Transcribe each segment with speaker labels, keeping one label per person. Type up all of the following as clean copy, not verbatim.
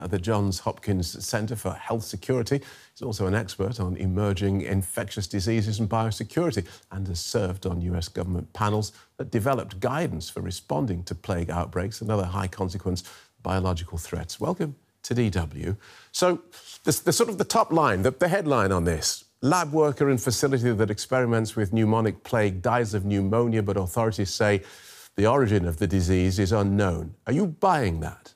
Speaker 1: at the Johns Hopkins Centre for Health Security. He's also an expert on emerging infectious diseases and biosecurity and has served on US government panels that developed guidance for responding to plague outbreaks and other high-consequence biological threats. Welcome to DW. So, the sort of the top line, the headline on this: lab worker in facility that experiments with pneumonic plague dies of pneumonia, but authorities say the origin of the disease is unknown. Are you buying that?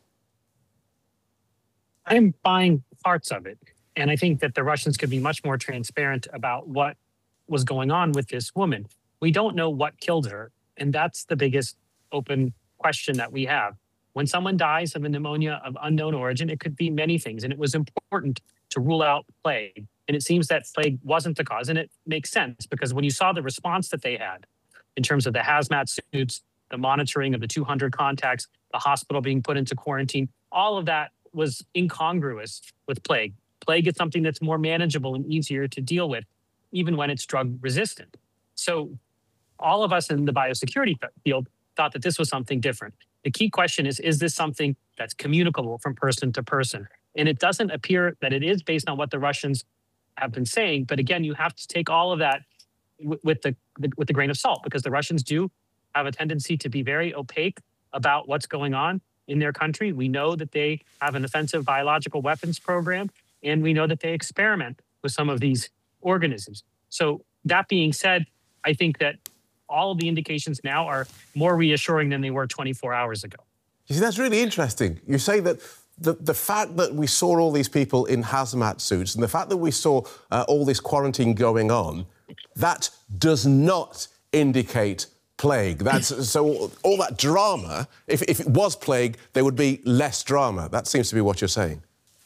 Speaker 2: I'm buying parts of it. And I think that the Russians could be much more transparent about what was going on with this woman. We don't know what killed her. And that's the biggest open question that we have. When someone dies of a pneumonia of unknown origin, it could be many things. And it was important to rule out plague. And it seems that plague wasn't the cause. And it makes sense because when you saw the response that they had in terms of the hazmat suits, the monitoring of the 200 contacts, the hospital being put into quarantine, all of that was incongruous with plague. Plague is something that's more manageable and easier to deal with, even when it's drug resistant. So all of us in the biosecurity field thought that this was something different. The key question is this something that's communicable from person to person? And it doesn't appear that it is based on what the Russians have been saying. But again, you have to take all of that with the grain of salt, because the Russians do have a tendency to be very opaque about what's going on in their country. We know that they have an offensive biological weapons program, and we know that they experiment with some of these organisms. So that being said, I think that all of the indications now are more reassuring than they were 24 hours ago.
Speaker 1: You see, that's really interesting. You say that the fact that we saw all these people in hazmat suits and the fact that we saw all this quarantine going on, that does not indicate plague. That's so all that drama, if it was plague, there would be less drama. That seems to be what you're saying.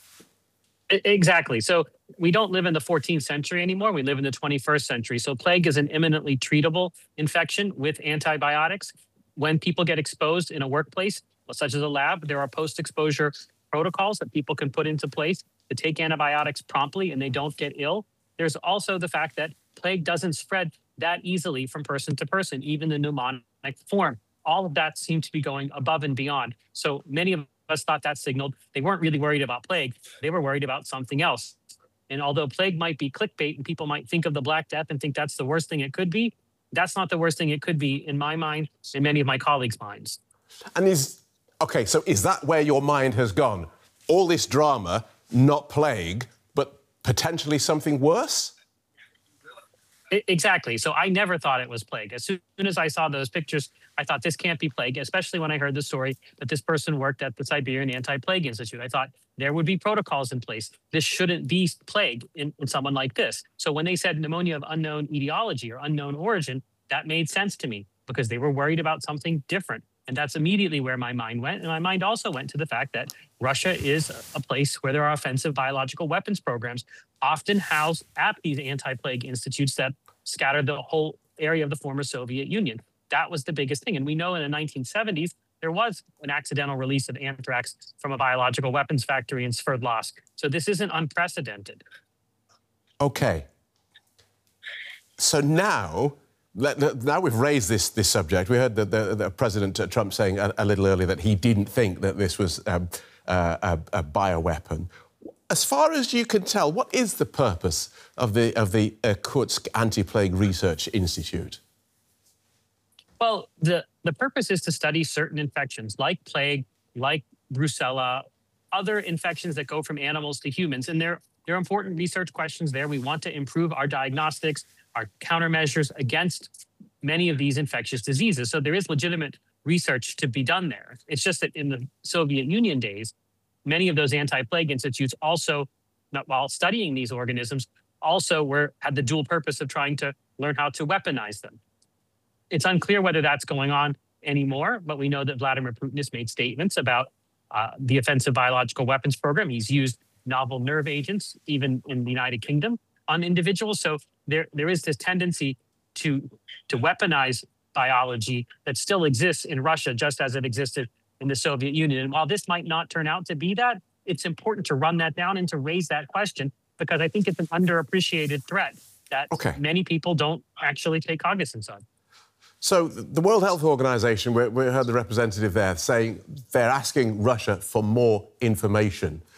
Speaker 2: Exactly. So we don't live in the 14th century anymore. We live in the 21st century. So plague is an imminently treatable infection with antibiotics. When people get exposed in a workplace, such as a lab, there are post-exposure protocols that people can put into place to take antibiotics promptly and they don't get ill. There's also the fact that plague doesn't spread that easily from person to person, even the pneumonic form. All of that seemed to be going above and beyond. So many of us thought that signaled they weren't really worried about plague. They were worried about something else. And although plague might be clickbait and people might think of the Black Death and think that's the worst thing it could be, that's not the worst thing it could be in my mind and many of my colleagues' minds.
Speaker 1: And okay, so is that where your mind has gone? All this drama, not plague, but potentially something worse?
Speaker 2: Exactly. So I never thought it was plague. As soon as I saw those pictures, I thought this can't be plague, especially when I heard the story that this person worked at the Siberian Anti-Plague Institute. I thought there would be protocols in place. This shouldn't be plague in someone like this. So when they said pneumonia of unknown etiology or unknown origin, that made sense to me because they were worried about something different. And that's immediately where my mind went. And my mind also went to the fact that Russia is a place where there are offensive biological weapons programs often housed at these anti-plague institutes that scattered the whole area of the former Soviet Union. That was the biggest thing. And we know in the 1970s, there was an accidental release of anthrax from a biological weapons factory in Sverdlovsk. So this isn't unprecedented.
Speaker 1: OK. So now we've raised this subject. We heard the President Trump saying a little earlier that he didn't think that this was a bioweapon. As far as you can tell, what is the purpose of the Irkutsk Anti-Plague Research Institute?
Speaker 2: Well, the purpose is to study certain infections like plague, like brucella, other infections that go from animals to humans. And there are important research questions there. We want to improve our diagnostics, our countermeasures against many of these infectious diseases. So there is legitimate research to be done there. It's just that in the Soviet Union days, many of those anti-plague institutes also, while studying these organisms, also had the dual purpose of trying to learn how to weaponize them. It's unclear whether that's going on anymore, but we know that Vladimir Putin has made statements about the offensive biological weapons program. He's used novel nerve agents, even in the United Kingdom, on individuals. So there is this tendency to weaponize biology that still exists in Russia, just as it existed in the Soviet Union. And while this might not turn out to be that, it's important to run that down and to raise that question, because I think it's an underappreciated threat that many people don't actually take cognizance of.
Speaker 1: So the World Health Organization, we heard the representative there saying they're asking Russia for more information.